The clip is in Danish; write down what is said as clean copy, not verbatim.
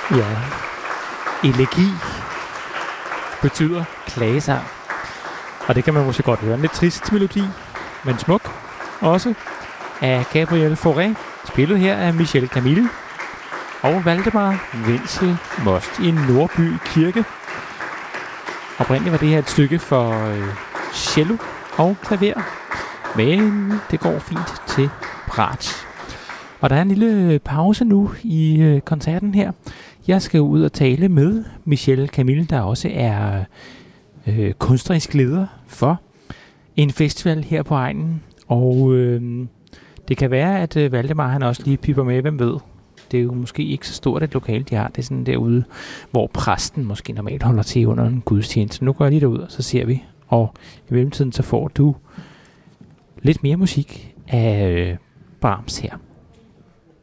Ja, elegi betyder klagesang. Og det kan man måske godt høre. En lidt trist melodi, men smuk også, af Gabriel Fauré, spillet her af Michel Camille og Valdemar Wenzel Most i Nordby Kirke. Oprindeligt var det her et stykke for cello og klaver, men det går fint til bratsch. Og der er en lille pause nu i koncerten her. Jeg skal ud og tale med Michel Camille, der også er kunstnerisk leder for en festival her på egnen. Og det kan være, at Valdemar han også lige piper med, hvem ved. Det er jo måske ikke så stort et lokale, de har. Det er sådan derude, hvor præsten måske normalt holder til under en gudstjeneste. Nu går jeg lige derud, og så ser vi. Og i mellemtiden så får du lidt mere musik af Brahms her.